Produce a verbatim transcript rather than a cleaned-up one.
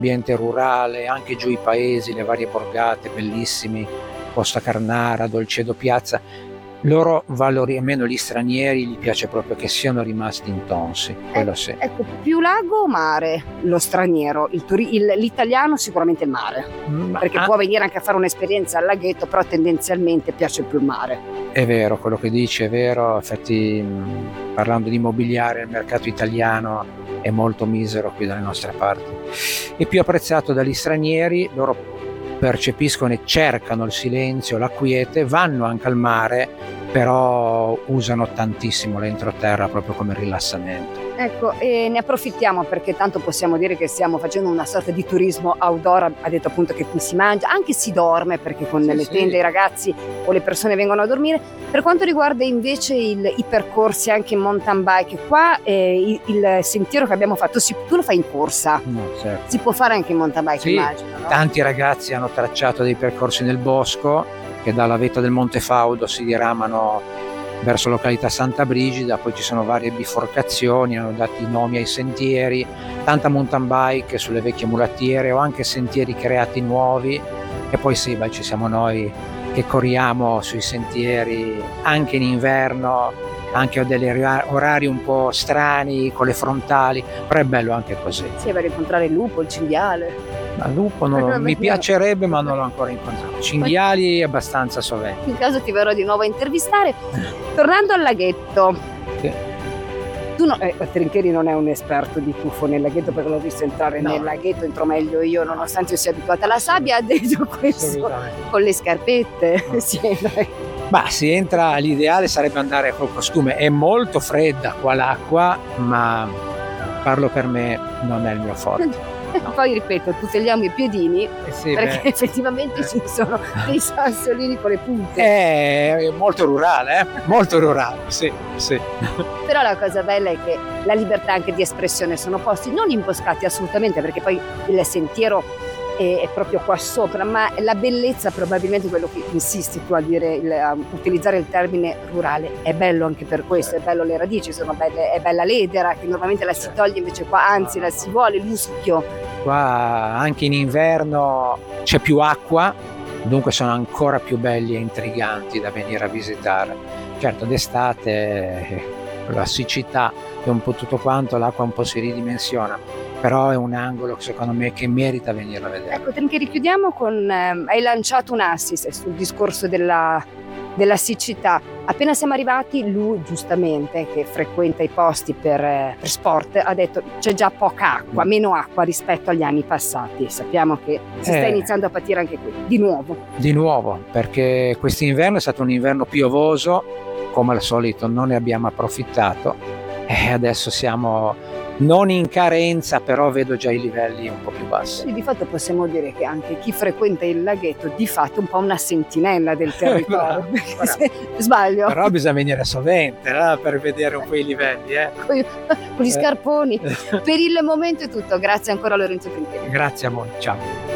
ambiente rurale, anche giù i paesi, le varie borgate bellissimi, Costa Carnara, Dolcedo Piazza. Loro valori, almeno gli stranieri, gli piace proprio che siano rimasti intonsi, quello sì. Ecco, più lago o mare lo straniero? Il turi- il- l'italiano sicuramente il mare, Ma perché ah, può venire anche a fare un'esperienza al laghetto, però tendenzialmente piace più il mare. È vero, quello che dici è vero, infatti mh, parlando di immobiliare il mercato italiano è molto misero qui dalle nostre parti. È più apprezzato dagli stranieri, loro percepiscono e cercano il silenzio, la quiete, vanno anche al mare, però usano tantissimo l'entroterra proprio come rilassamento. Ecco, e ne approfittiamo perché tanto possiamo dire che stiamo facendo una sorta di turismo outdoor. Ha detto appunto che qui si mangia, anche si dorme, perché con Sì, le sì. tende i ragazzi o le persone vengono a dormire. Per quanto riguarda invece il- i percorsi anche in mountain bike, qua eh, il, il sentiero che abbiamo fatto, si- tu lo fai in corsa, No, certo. si può fare anche in mountain bike, Sì, immagino, no? tanti ragazzi hanno tracciato dei percorsi nel bosco che dalla vetta del Monte Faudo si diramano verso località Santa Brigida, poi ci sono varie biforcazioni, hanno dato i nomi ai sentieri, tanta mountain bike sulle vecchie mulattiere o anche sentieri creati nuovi, e poi sì, beh, ci siamo noi che corriamo sui sentieri anche in inverno, anche a degli orari un po' strani con le frontali, però è bello anche così. Sì, per incontrare il lupo, il cinghiale. Ma lupo non lo- mi piacerebbe, ma non l'ho ancora incontrato. Cinghiali abbastanza sovente. In caso ti verrò di nuovo a intervistare. Tornando al laghetto, Sì. tu no, eh, Trincheri non è un esperto di tuffo nel laghetto, perché l'ho visto entrare No. nel laghetto, entro meglio io, nonostante io sia abituata alla sabbia. Ha detto questo Assolutamente. con le scarpette. No. Sì, dai. Ma si entra, l'ideale sarebbe andare col costume. È molto fredda qua l'acqua, ma parlo per me, non è il mio forte. No. Poi ripeto, tuteliamo i piedini, Eh sì, perché beh, effettivamente ci sono dei sassolini con le punte. è molto rurale, eh? Molto rurale, sì, sì. Però la cosa bella è che la libertà anche di espressione, sono posti non imboscati assolutamente, perché poi il sentiero è, è proprio qua sopra, ma la bellezza, probabilmente quello che insisti tu a dire, il- a utilizzare il termine rurale, è bello anche per questo, Certo. è bello le radici, sono belle, è bella l'edera che normalmente la si Certo. toglie, invece qua anzi la si vuole, il muschio. Qua anche in inverno c'è più acqua, dunque sono ancora più belli e intriganti da venire a visitare. Certo, d'estate eh, la siccità e un po' tutto quanto, l'acqua un po' si ridimensiona, però è un angolo secondo me che merita venire a vedere. Ecco, Trincheri, chiudiamo con, ehm, hai lanciato un assist sul discorso della, della siccità. Appena siamo arrivati, lui giustamente, che frequenta i posti per, eh, per sport, ha detto c'è già poca acqua, meno acqua rispetto agli anni passati. Sappiamo che si sta Eh. iniziando a patire anche qui, di nuovo. Di nuovo, perché quest'inverno è stato un inverno piovoso, come al solito non ne abbiamo approfittato e adesso siamo non in carenza, però vedo già i livelli un po' più bassi. Quindi di fatto possiamo dire che anche chi frequenta il laghetto di fatto è un po' una sentinella del territorio. Bravo, perché bravo. se- sbaglio? Però bisogna venire sovente, no? Per vedere un po' i livelli. Eh? Con con gli Eh. scarponi. Per il momento è tutto, grazie ancora a Lorenzo Trincheri. Grazie a voi, ciao.